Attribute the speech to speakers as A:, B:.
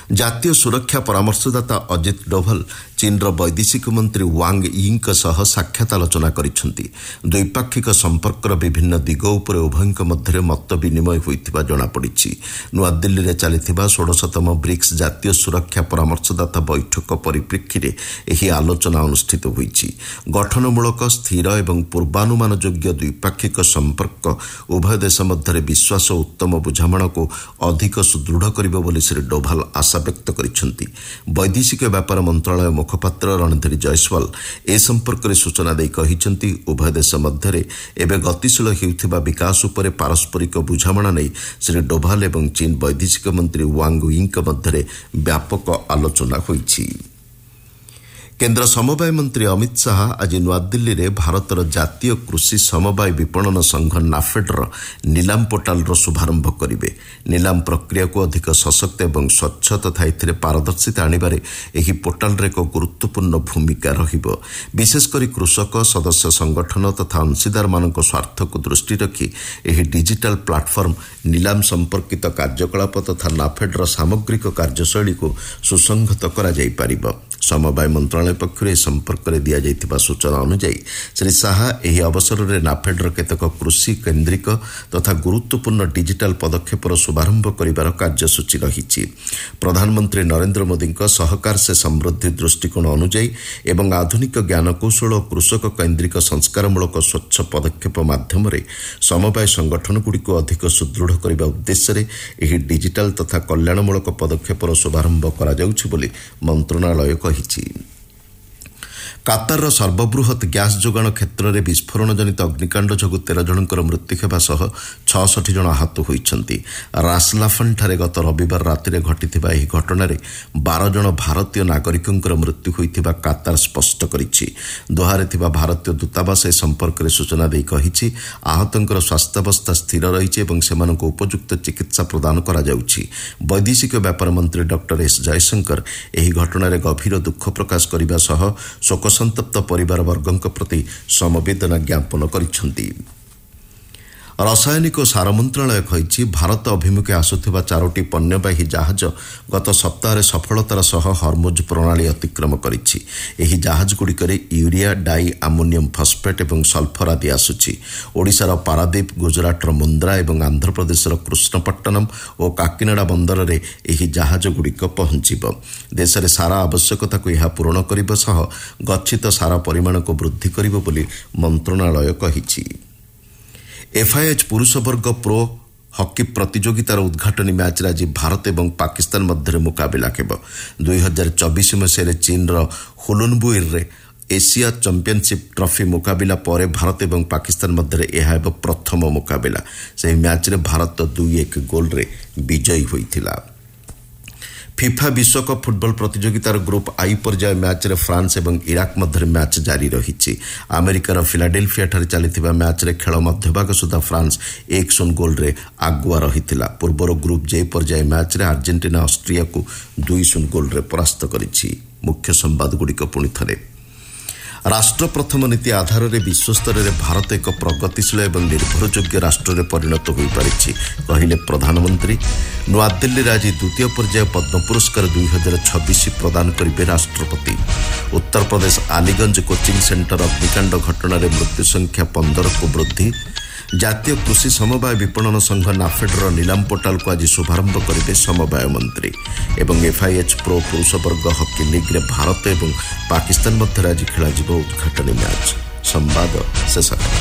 A: ଜାତୀୟ ସୁରକ୍ଷା ପରାମର୍ଶଦାତା ଅଜିତ ଡୋଭାଲ ଚୀନର ବୈଦେଶିକ ମନ୍ତ୍ରୀ ୱାଙ୍ଗ ୟିଙ୍କ ସହ ସାକ୍ଷାତ ଆଲୋଚନା କରିଛନ୍ତି। ଦ୍ୱିପାକ୍ଷିକ ସମ୍ପର୍କର ବିଭିନ୍ନ ଦିଗ ଉପରେ ଉଭୟଙ୍କ ମଧ୍ୟରେ ମତ ବିନିମୟ ହୋଇଥିବା ଜଣାପଡ଼ିଛି। ନୂଆଦିଲ୍ଲୀରେ ଚାଲିଥିବା 16ତମ ବ୍ରିକ୍ସ ଜାତୀୟ ସୁରକ୍ଷା ପରାମର୍ଶଦାତା ବୈଠକ ପରିପ୍ରେକ୍ଷୀରେ ଏହି ଆଲୋଚନା ଅନୁଷ୍ଠିତ ହୋଇଛି। ଗଠନମୂଳକ ସ୍ଥିର ଏବଂ ପୂର୍ବାନୁମାନଯୋଗ୍ୟ ଦ୍ୱିପାକ୍ଷିକ ସମ୍ପର୍କ ଉଭୟ ଦେଶ ମଧ୍ୟରେ ବିଶ୍ୱାସ ଓ ଉତ୍ତମ ବୁଝାମଣାକୁ ଅଧିକ ସୁଦୃଢ଼ କରିବ ବୋଲି ଶ୍ରୀ ଡୋଭାଲ ଆଶାବ୍ୟକ୍ତ କରିଛନ୍ତି। ବୈଦେଶିକ ବ୍ୟାପାର ମନ୍ତ୍ରଣାଳୟ ମୁଖପାତ୍ର ରଣଧୀର ଜୟସ୍ୱାଲ ଏ ସମ୍ପର୍କରେ ସୂଚନା ଦେଇ କହିଛନ୍ତି, ଉଭୟ ଦେଶ ମଧ୍ୟରେ ଏବେ ଗତିଶୀଳ ହେଉଥିବା ବିକାଶ ଉପରେ ପାରସ୍ପରିକ ବୁଝାମଣା ନେଇ ଶ୍ରୀ ଡୋଭାଲ ଏବଂ ଚୀନ ବୈଦେଶିକ ମନ୍ତ୍ରୀ ୱାଙ୍ଗ ୟିଙ୍କ ମଧ୍ୟରେ ବ୍ୟାପକ ଆଲୋଚନା ହୋଇଛି। କେନ୍ଦ୍ର ସମବାୟ ମନ୍ତ୍ରୀ ଅମିତ ଶାହା ଆଜି ନୂଆଦିଲ୍ଲୀରେ ଭାରତର ଜାତୀୟ କୃଷି ସମବାୟ ବିପଣନ ସଂଘ ନାଫେଡ୍ର ନିଲାମ ପୋର୍ଟାଲର ଶୁଭାରମ୍ଭ କରିବେ। ନିଲାମ ପ୍ରକ୍ରିୟାକୁ ଅଧିକ ସଶକ୍ତ ଏବଂ ସ୍ୱଚ୍ଛ ତଥା ଏଥିରେ ପାରଦର୍ଶିତା ଆଣିବାରେ ଏହି ପୋର୍ଟାଲର ଏକ ଗୁରୁତ୍ୱପୂର୍ଣ୍ଣ ଭୂମିକା ରହିବ। ବିଶେଷକରି କୃଷକ, ସଦସ୍ୟ ସଂଗଠନ ତଥା ଅଂଶୀଦାରମାନଙ୍କ ସ୍ୱାର୍ଥକୁ ଦୃଷ୍ଟି ରଖି ଏହି ଡିଜିଟାଲ ପ୍ଲାଟଫର୍ମ ନିଲାମ ସମ୍ପର୍କିତ କାର୍ଯ୍ୟକଳାପ ତଥା ନାଫେଡ୍ର ସାମଗ୍ରିକ କାର୍ଯ୍ୟଶୈଳୀକୁ ସୁସଂହତ କରାଯାଇପାରିବ। ସମବାୟ ମନ୍ତ୍ରଣାଳୟ ପକ୍ଷରୁ ଏ ସମ୍ପର୍କରେ ଦିଆଯାଇଥିବା ସୂଚନା ଅନୁଯାୟୀ ଶ୍ରୀ ଶାହା ଏହି ଅବସରରେ ନାଫେଡ୍ର କେତେକ କୃଷି କେନ୍ଦ୍ରିକ ତଥା ଗୁରୁତ୍ୱପୂର୍ଣ୍ଣ ଡିଜିଟାଲ ପଦକ୍ଷେପର ଶୁଭାରମ୍ଭ କରିବାର କାର୍ଯ୍ୟସୂଚୀ ରହିଛି। ପ୍ରଧାନମନ୍ତ୍ରୀ ନରେନ୍ଦ୍ର ମୋଦିଙ୍କ ସହକାର ସେ ସମୃଦ୍ଧି ଦୃଷ୍ଟିକୋଣ ଅନୁଯାୟୀ ଏବଂ ଆଧୁନିକ ଜ୍ଞାନକୌଶଳ ଓ କୃଷକ କୈନ୍ଦ୍ରିକ ସଂସ୍କାରମୂଳକ ସ୍ୱଚ୍ଛ ପଦକ୍ଷେପ ମାଧ୍ୟମରେ ସମବାୟ ସଂଗଠନଗୁଡ଼ିକୁ ଅଧିକ ସୁଦୃଢ଼ କରିବା ଉଦ୍ଦେଶ୍ୟରେ ଏହି ଡିଜିଟାଲ ତଥା କଲ୍ୟାଣମୂଳକ ପଦକ୍ଷେପର ଶୁଭାରମ୍ଭ କରାଯାଉଛି ବୋଲି ମନ୍ତ୍ରଣାଳୟ କହିଛି। କାତାରର ସର୍ବବୃହତ୍ ଗ୍ୟାସ୍ ଯୋଗାଣ କ୍ଷେତ୍ରରେ ବିସ୍ଫୋରଣ ଜନିତ ଅଗ୍ନିକାଣ୍ଡ ଯୋଗୁଁ 13 ଜଣଙ୍କର ମୃତ୍ୟୁ ହେବା ସହ 66 ଜଣ ଆହତ ହୋଇଛନ୍ତି। ରାସଲାଫନ୍ଠାରେ ଗତ ରବିବାର ରାତିରେ ଘଟିଥିବା ଏହି ଘଟଣାରେ 12 ଜଣ ଭାରତୀୟ ନାଗରିକଙ୍କର ମୃତ୍ୟୁ ହୋଇଥିବା କାତାର ସ୍ପଷ୍ଟ କରିଛି। ଦୋହାରେ ଥିବା ଭାରତୀୟ ଦୂତାବାସ ଏ ସମ୍ପର୍କରେ ସୂଚନା ଦେଇ କହିଛି, ଆହତଙ୍କର ସ୍ୱାସ୍ଥ୍ୟାବସ୍ଥା ସ୍ଥିର ରହିଛି ଏବଂ ସେମାନଙ୍କୁ ଉପଯୁକ୍ତ ଚିକିତ୍ସା ପ୍ରଦାନ କରାଯାଉଛି। ବୈଦେଶିକ ବ୍ୟାପାର ମନ୍ତ୍ରୀ ଡକ୍ଟର ଏସ୍ ଜୟଶଙ୍କର ଏହି ଘଟଣାରେ ଗଭୀର ଦୁଃଖ ପ୍ରକାଶ କରିବା ସହ ଶୋକସନ୍ତପ୍ତ ପରିବାରବର୍ଗଙ୍କ ପ୍ରତି ସମବେଦନା ଜ୍ଞାପନ କରିଛନ୍ତି। ରାସାୟନିକ ଓ ସାର ମନ୍ତ୍ରଣାଳୟ କହିଛି, ଭାରତ ଅଭିମୁଖେ ଆସୁଥିବା 4ଟି ପଣ୍ୟବାହୀ ଜାହାଜ ଗତ ସପ୍ତାହରେ ସଫଳତାର ସହ ହର୍ମୁଜ୍ ପ୍ରଣାଳୀ ଅତିକ୍ରମ କରିଛି। ଏହି ଜାହାଜଗୁଡ଼ିକରେ ୟୁରିଆ, ଡାଇ ଆମୋନିୟମ ଫସ୍ଫେଟ୍ ଏବଂ ସଲ୍ଫର ଆଦି ଆସୁଛି। ଓଡ଼ିଶାର ପାରାଦୀପ, ଗୁଜରାଟର ମୁନ୍ଦ୍ରା ଏବଂ ଆନ୍ଧ୍ରପ୍ରଦେଶର କୃଷ୍ଣପଟ୍ଟନମ ଓ କାକିନାଡା ବନ୍ଦରରେ ଏହି ଜାହାଜଗୁଡ଼ିକ ପହଞ୍ଚିବ। ଦେଶରେ ସାର ଆବଶ୍ୟକତାକୁ ଏହା ପୂରଣ କରିବା ସହ ଗଚ୍ଛିତ ସାର ପରିମାଣକୁ ବୃଦ୍ଧି କରିବ ବୋଲି ମନ୍ତ୍ରଣାଳୟ କହିଛି। ଏଫ୍ଆଇଏଚ୍ ପୁରୁଷ ବର୍ଗ ପ୍ରୋ ହକି ପ୍ରତିଯୋଗିତାର ଉଦ୍ଘାଟନୀ ମ୍ୟାଚ୍ରେ ଆଜି ଭାରତ ଏବଂ ପାକିସ୍ତାନ ମଧ୍ୟରେ ମୁକାବିଲା ହେବ। 2024 ମସିହାରେ ଚୀନର ହୁଲୁନବୁଇରେ ଏସିଆ ଚାମ୍ପିୟନସିପ୍ ଟ୍ରଫି ମୁକାବିଲା ପରେ ଭାରତ ଏବଂ ପାକିସ୍ତାନ ମଧ୍ୟରେ ଏହା ହେବ ପ୍ରଥମ ମୁକାବିଲା। ସେହି ମ୍ୟାଚ୍ରେ ଭାରତ 2-1 ଗୋଲ୍ରେ ବିଜୟୀ ହୋଇଥିଲା। ଫିଫା ବିଶ୍ୱକପ୍ ଫୁଟବଲ ପ୍ରତିଯୋଗିତାର ଗ୍ରୁପ୍ ଆଇ ପର୍ଯ୍ୟାୟ ମ୍ୟାଚ୍ରେ ଫ୍ରାନ୍ସ ଏବଂ ଇରାକ ମଧ୍ୟରେ ମ୍ୟାଚ୍ ଜାରି ରହିଛି। ଆମେରିକାର ଫିଲାଡେଲଫିଆଠାରେ ଚାଲିଥିବା ମ୍ୟାଚ୍ରେ ଖେଳ ମଧ୍ୟଭାଗ ସୁଦ୍ଧା ଫ୍ରାନ୍ସ 1-0 ଗୋଲ୍ରେ ଆଗୁଆ ରହିଥିଲା। ପୂର୍ବରୁ ଗ୍ରୁପ୍ ଜେ ପର୍ଯ୍ୟାୟ ମ୍ୟାଚ୍ରେ ଆର୍ଜେଣ୍ଟିନା ଅଷ୍ଟ୍ରିଆକୁ 2-0 ଗୋଲ୍ରେ ପରାସ୍ତ କରିଛି। ମୁଖ୍ୟ ସମ୍ବାଦଗୁଡ଼ିକ ପୁଣି ଥରେ। ରାଷ୍ଟ୍ର ପ୍ରଥମ ନୀତି ଆଧାରରେ ବିଶ୍ୱସ୍ତରରେ ଭାରତ ଏକ ପ୍ରଗତିଶୀଳ ଏବଂ ନିର୍ଭରଯୋଗ୍ୟ ରାଷ୍ଟ୍ରରେ ପରିଣତ ହୋଇପାରିଛି, କହିଲେ ପ୍ରଧାନମନ୍ତ୍ରୀ। ନୂଆଦିଲ୍ଲୀରେ ଆଜି ଦ୍ୱିତୀୟ ପର୍ଯ୍ୟାୟ ପଦ୍ମ ପୁରସ୍କାର 2026 ପ୍ରଦାନ କରିବେ ରାଷ୍ଟ୍ରପତି। ଉତ୍ତରପ୍ରଦେଶ ଆଲିଗଞ୍ଜ କୋଚିଂ ସେଣ୍ଟର ଅଗ୍ନିକାଣ୍ଡ ଘଟଣାରେ ମୃତ୍ୟୁ ସଂଖ୍ୟା 15କୁ ବୃଦ୍ଧି। ଜାତୀୟ କୃଷି ସମବାୟ ବିପଣନ ସଂଘ ନାଫେଡ୍ର ନିଲାମ ପୋର୍ଟାଲକୁ ଆଜି ଶୁଭାରମ୍ଭ କରିବେ ସମବାୟ ମନ୍ତ୍ରୀ। ଏବଂ ଏଫ୍ଆଇଏଚ୍ ପ୍ରୋ ପୁରୁଷ ବର୍ଗ ହକି ଲିଗ୍ରେ ଭାରତ ଏବଂ ପାକିସ୍ତାନ ମଧ୍ୟରେ ଆଜି ଖେଳାଯିବ ଉଦ୍ଘାଟନୀ ମ୍ୟାଚ୍। ସମ୍ବାଦ ଶେଷ ହେଲା।